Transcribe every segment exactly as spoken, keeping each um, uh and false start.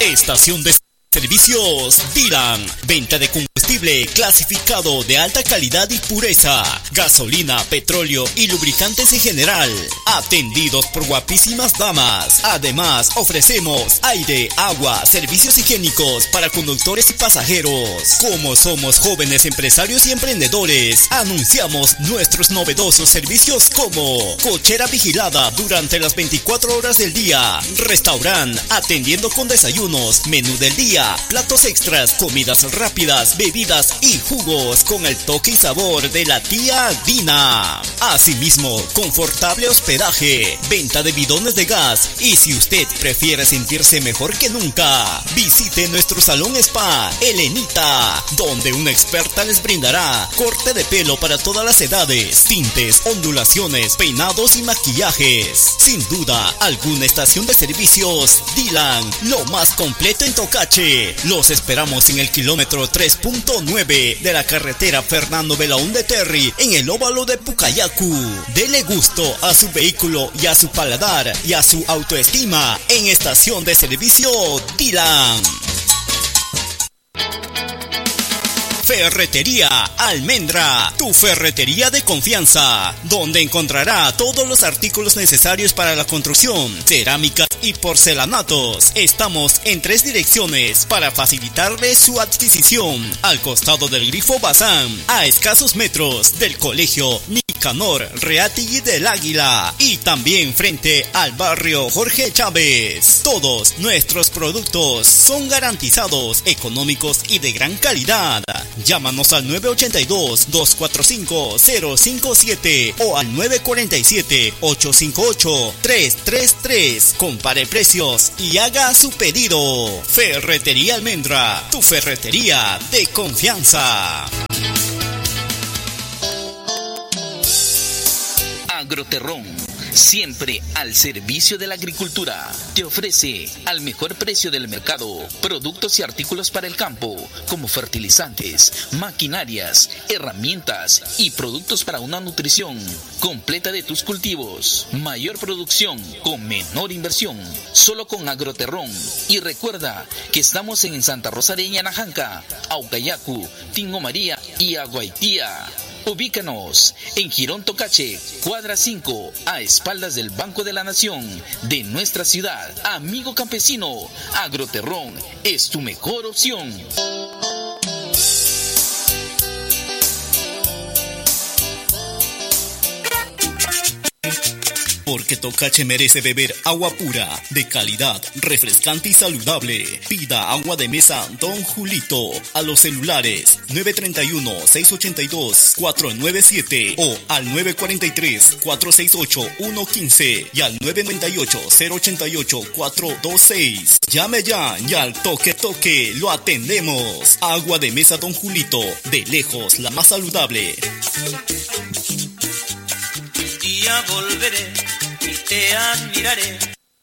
Estación de Servicios Dylan, venta de combustible clasificado de alta calidad y pureza, gasolina, petróleo y lubricantes en general, atendidos por guapísimas damas. Además, ofrecemos aire, agua, servicios higiénicos para conductores y pasajeros. Como somos jóvenes empresarios y emprendedores, anunciamos nuestros novedosos servicios como cochera vigilada durante las veinticuatro horas del día, restaurante atendiendo con desayunos, menú del día, platos extras, comidas rápidas, bebidas y jugos con el toque y sabor de la tía Dina. Asimismo, confortable hospedaje, venta de bidones de gas y si usted prefiere sentirse mejor que nunca, visite nuestro salón spa Elenita, donde una experta les brindará corte de pelo para todas las edades, tintes, ondulaciones, peinados y maquillajes. Sin duda, alguna estación de servicios Dylan, lo más completo en Tocache. Los esperamos en el kilómetro tres punto nueve de la carretera Fernando Belaúnde Terry, en el óvalo de Pucayacu. Dele gusto a su vehículo y a su paladar y a su autoestima en estación de servicio Dylan. Ferretería Almendra, tu ferretería de confianza, donde encontrará todos los artículos necesarios para la construcción, cerámicas y porcelanatos. Estamos en tres direcciones para facilitarle su adquisición: al costado del Grifo Bazán, a escasos metros del Colegio Nicanor Reategui del Águila, y también frente al barrio Jorge Chávez. Todos nuestros productos son garantizados, económicos y de gran calidad. Llámanos al nueve ocho dos, dos cuatro cinco, cero cinco siete o al nueve cuatro siete, ocho cinco ocho, tres tres tres. Compare precios y haga su pedido. Ferretería Almendra, tu ferretería de confianza. Agroterrón, siempre al servicio de la agricultura, te ofrece al mejor precio del mercado productos y artículos para el campo, como fertilizantes, maquinarias, herramientas y productos para una nutrición completa de tus cultivos. Mayor producción con menor inversión, solo con Agroterrón. Y recuerda que estamos en Santa Rosa de Ñanajanca, Aucayacu, Tingo María y Aguaitía. Ubícanos en Girón Tocache, cuadra cinco, a espaldas del Banco de la Nación de nuestra ciudad. Amigo campesino, Agroterrón es tu mejor opción. Porque Tocache merece beber agua pura, de calidad, refrescante y saludable. Pida agua de mesa Don Julito a los celulares nueve tres uno, seis ocho dos, cuatro nueve siete o al nueve cuatro tres, cuatro seis ocho, uno uno cinco y al nueve nueve ocho, cero ocho ocho, cuatro dos seis. Llame ya y al toque toque lo atendemos. Agua de mesa Don Julito, de lejos la más saludable. Un día volveré y te admiraré.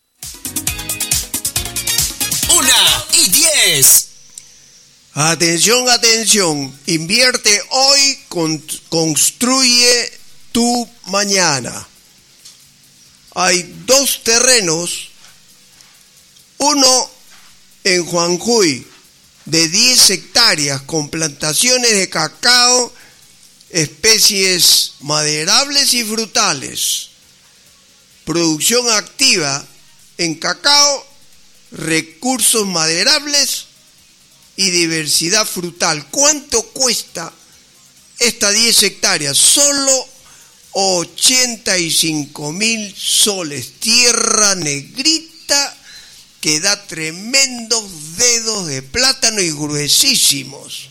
Una y diez. Atención, atención. Invierte hoy, con, construye tu mañana. Hay dos terrenos. Uno en Juanjuy de diez hectáreas con plantaciones de cacao, especies maderables y frutales. Producción activa en cacao, recursos maderables y diversidad frutal. ¿Cuánto cuesta estas diez hectáreas? Solo ochenta y cinco mil soles. Tierra negrita que da tremendos dedos de plátano y gruesísimos.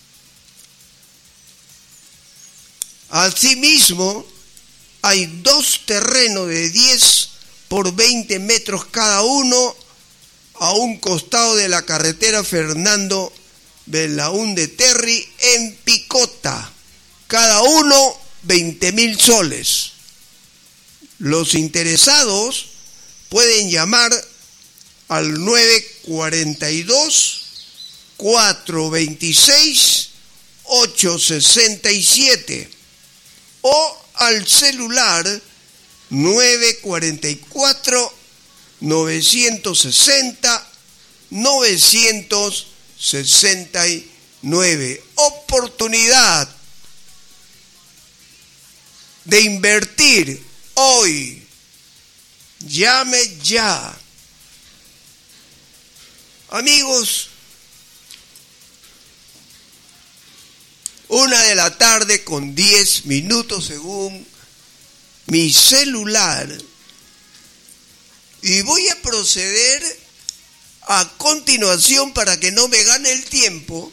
Asimismo, hay dos terrenos de diez por veinte metros cada uno a un costado de la carretera Fernando Belaúnde Terry en Picota. Cada uno veinte mil soles. Los interesados pueden llamar al nueve cuatro dos, cuatro dos seis, ocho seis siete o al celular nueve cuatro cuatro, nueve seis cero, novecientos sesenta y nueve. Oportunidad de invertir hoy. Llame ya. Amigos, una de la tarde con diez minutos según mi celular. Y voy a proceder a continuación, para que no me gane el tiempo,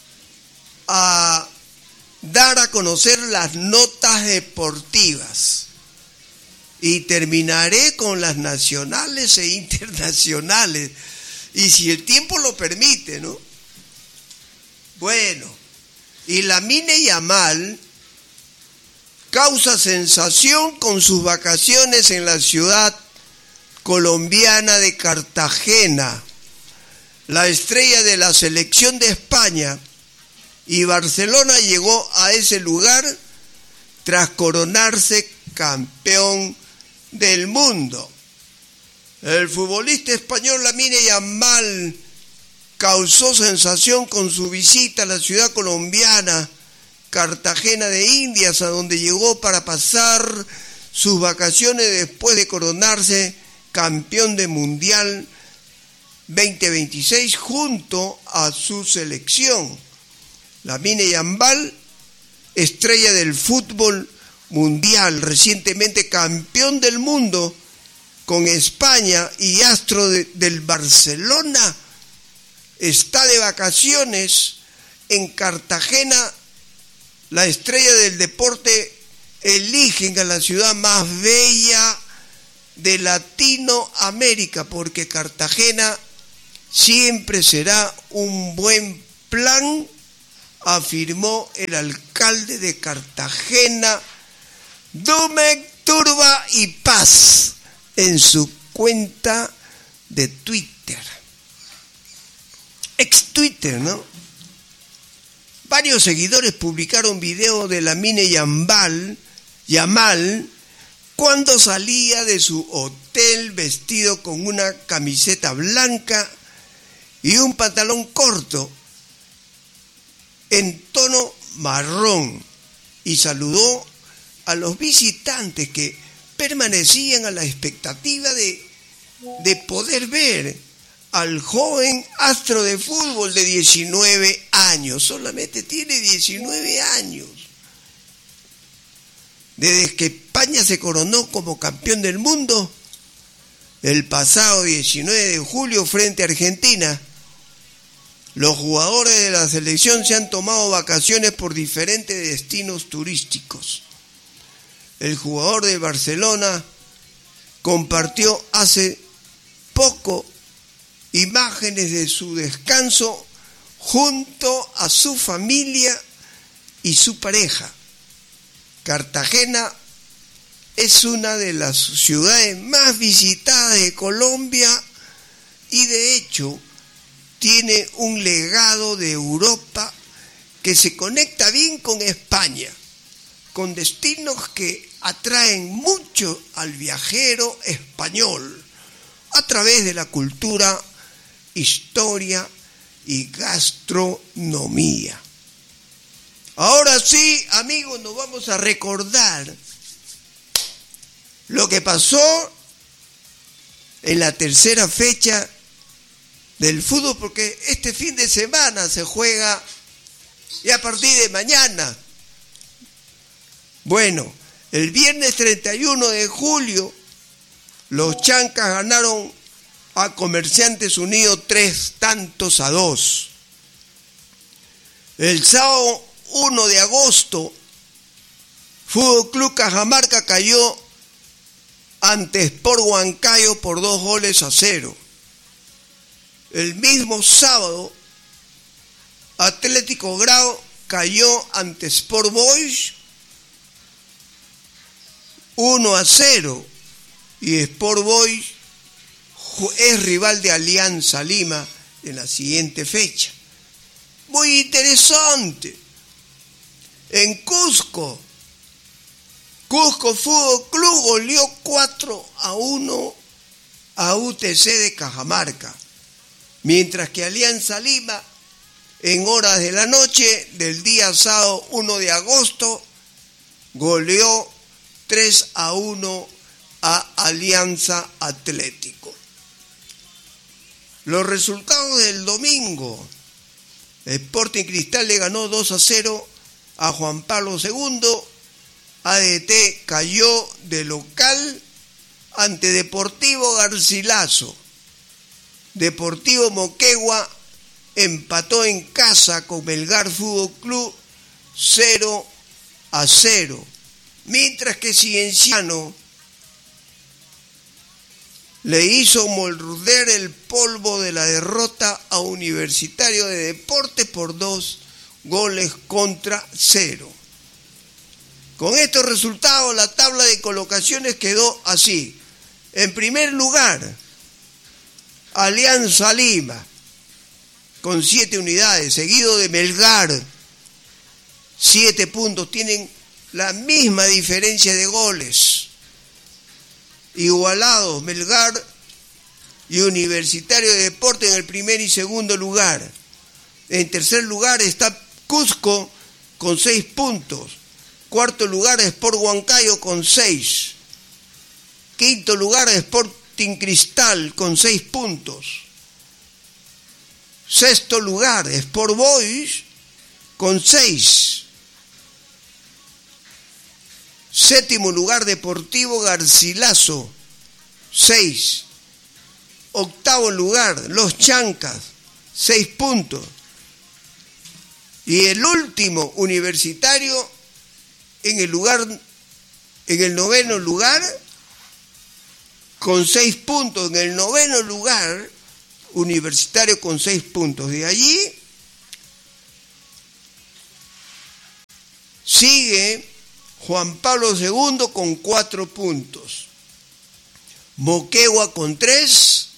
a dar a conocer las notas deportivas. Y terminaré con las nacionales e internacionales. Y si el tiempo lo permite, ¿no? Bueno, y Lamine Yamal causa sensación con sus vacaciones en la ciudad colombiana de Cartagena. La estrella de la selección de España y Barcelona llegó a ese lugar tras coronarse campeón del mundo. El futbolista español Lamine Yamal causó sensación con su visita a la ciudad colombiana Cartagena de Indias, a donde llegó para pasar sus vacaciones después de coronarse campeón del Mundial veinte veintiséis junto a su selección. Lamine Yamal, estrella del fútbol mundial, recientemente campeón del mundo con España y astro de, del Barcelona, está de vacaciones en Cartagena. La estrella del deporte eligen a la ciudad más bella de Latinoamérica, porque Cartagena siempre será un buen plan, afirmó el alcalde de Cartagena, Domecq Turba y Paz, en su cuenta de Twitter. Ex Twitter, ¿no? Varios seguidores publicaron video de Lamine Yamal, Yamal cuando salía de su hotel vestido con una camiseta blanca y un pantalón corto en tono marrón, y saludó a los visitantes que permanecían a la expectativa de, de poder ver al joven astro de fútbol de diecinueve años. Solamente tiene diecinueve años. Desde que España se coronó como campeón del mundo el pasado diecinueve de julio frente a Argentina, los jugadores de la selección se han tomado vacaciones por diferentes destinos turísticos. El jugador de Barcelona compartió hace poco imágenes de su descanso junto a su familia y su pareja. Cartagena es una de las ciudades más visitadas de Colombia y de hecho tiene un legado de Europa que se conecta bien con España, con destinos que atraen mucho al viajero español a través de la cultura, historia y gastronomía. Ahora sí, amigos, nos vamos a recordar lo que pasó en la tercera fecha del fútbol, porque este fin de semana se juega y a partir de mañana. Bueno, el viernes treinta y uno de julio, los Chancas ganaron a Comerciantes Unidos tres tantos a dos. El sábado uno de agosto, Fútbol Club Cajamarca cayó ante Sport Huancayo por dos goles a cero. El mismo sábado, Atlético Grau cayó ante Sport Boys uno a cero, y Sport Boys es rival de Alianza Lima en la siguiente fecha. Muy interesante. En Cusco, Cusco Fútbol Club goleó cuatro a uno a U T C de Cajamarca, mientras que Alianza Lima, en horas de la noche del día sábado uno de agosto, goleó tres a uno a Alianza Atlético. Los resultados del domingo: Sporting Cristal le ganó dos a cero a Juan Pablo segundo, A D T cayó de local ante Deportivo Garcilaso, Deportivo Moquegua empató en casa con Melgar Fútbol Club cero a cero, mientras que Cienciano le hizo morder el polvo de la derrota a Universitario de Deportes por dos goles contra cero. Con estos resultados, la tabla de colocaciones quedó así. En primer lugar, Alianza Lima, con siete unidades, seguido de Melgar, siete puntos. Tienen la misma diferencia de goles. Igualados, Melgar y Universitario de Deportes en el primer y segundo lugar. En tercer lugar está Cusco con seis puntos. Cuarto lugar, Sport Huancayo con seis. Quinto lugar, Sporting Cristal con seis puntos. Sexto lugar, Sport Boys con seis. Séptimo lugar, Deportivo Garcilaso, seis. Octavo lugar, Los Chancas, seis puntos. Y el último, Universitario, en el lugar, en el noveno lugar, con seis puntos. En el noveno lugar, Universitario con seis puntos. De allí sigue Juan Pablo segundo con cuatro puntos. Moquegua con tres.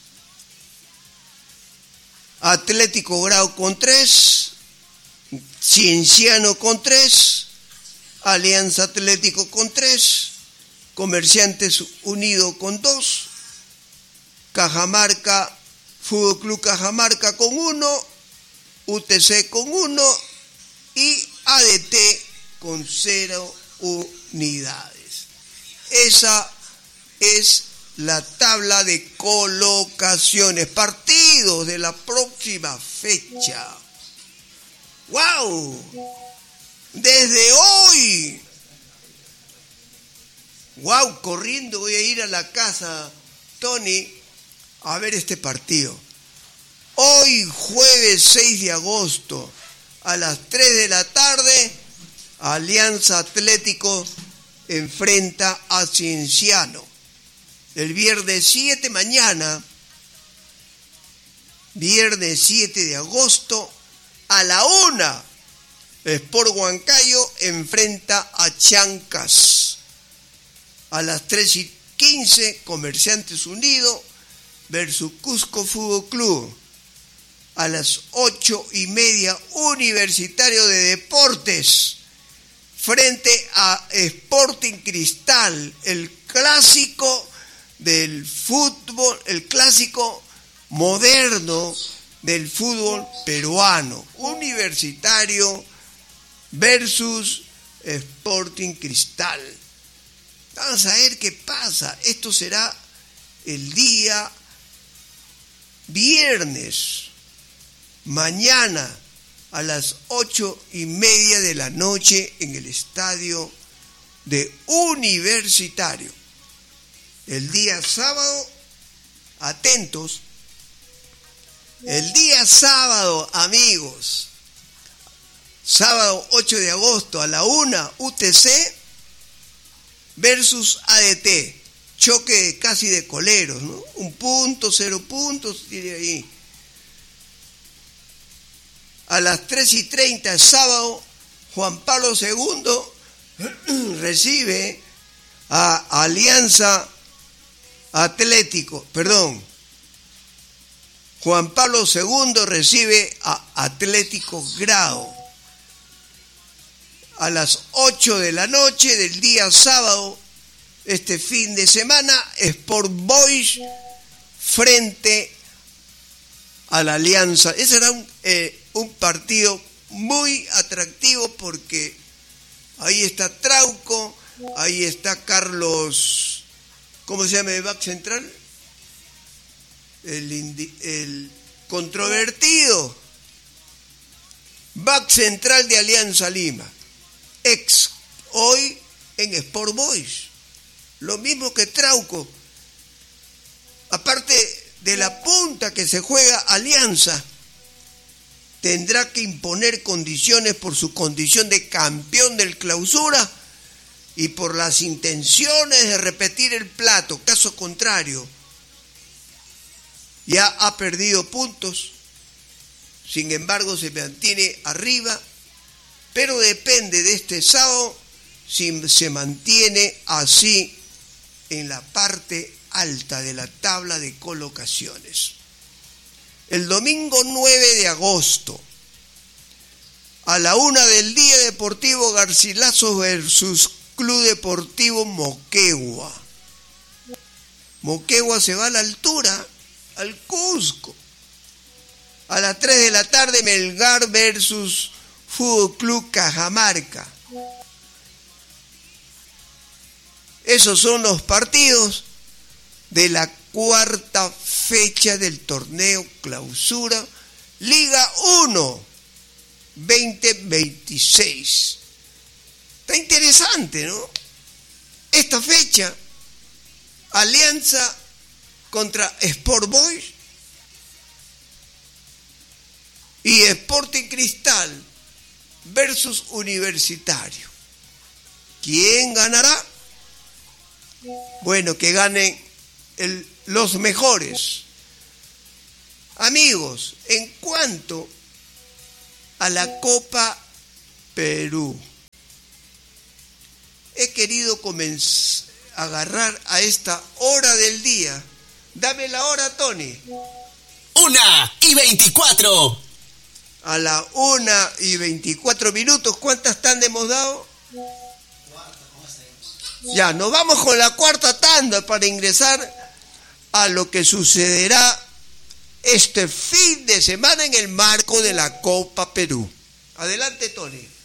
Atlético Grau con tres. Cienciano con tres. Alianza Atlético con tres. Comerciantes Unido con dos. Cajamarca, Fútbol Club Cajamarca con uno. U T C con uno. Y A D T con cero unidades. Esa es la tabla de colocaciones. Partidos de la próxima fecha. ¡Wow! Desde hoy. ¡Wow! Corriendo voy a ir a la casa, Tony, a ver este partido. Hoy, jueves seis de agosto, a las tres de la tarde, Alianza Atlético enfrenta a Cienciano. El viernes siete, mañana, viernes siete de agosto, a la una, Sport Huancayo enfrenta a Chancas. A las tres y quince, Comerciantes Unidos versus Cusco Fútbol Club. A las ocho y media, Universitario de Deportes frente a Sporting Cristal, el clásico del fútbol, el clásico moderno del fútbol peruano. Universitario versus Sporting Cristal. Vamos a ver qué pasa. Esto será el día viernes, mañana a las ocho y media de la noche en el estadio de Universitario. El día sábado, atentos, el día sábado, amigos, sábado ocho de agosto a la una, U T C versus A D T, choque casi de coleros, ¿no? Un punto, cero puntos, tiene ahí. A las tres y treinta, sábado, Juan Pablo segundo recibe a Alianza Atlético, perdón, Juan Pablo segundo recibe a Atlético Grau. A las ocho de la noche del día sábado, este fin de semana, Sport Boys frente a la Alianza. Ese era un, eh, un partido muy atractivo porque ahí está Trauco, ahí está Carlos, ¿cómo se llama el back central? El, indi, el controvertido back central de Alianza Lima, ex hoy en Sport Boys, lo mismo que Trauco. Aparte de la punta que se juega Alianza, tendrá que imponer condiciones por su condición de campeón del Clausura y por las intenciones de repetir el plato. Caso contrario, ya ha perdido puntos, sin embargo se mantiene arriba, pero depende de este sábado si se mantiene así en la parte alta de la tabla de colocaciones. El domingo nueve de agosto, a la una del día, Deportivo Garcilaso versus Club Deportivo Moquegua. Moquegua se va a la altura, al Cusco. A las tres de la tarde, Melgar versus Fútbol Club Cajamarca. Esos son los partidos de la cuarta fecha del torneo Clausura Liga uno veinte veintiséis. Está interesante, ¿no? Esta fecha, Alianza contra Sport Boys y Sporting Cristal versus Universitario. ¿Quién ganará? Bueno, que ganen el, los mejores. Amigos, en cuanto a la Copa Perú, he querido comenzar a agarrar a esta hora del día. Dame la hora, Tony. Una y veinticuatro. A la una y veinticuatro minutos. ¿Cuántas tandas hemos dado? Ya, nos vamos con la cuarta tanda para ingresar a lo que sucederá este fin de semana en el marco de la Copa Perú. Adelante, Tony.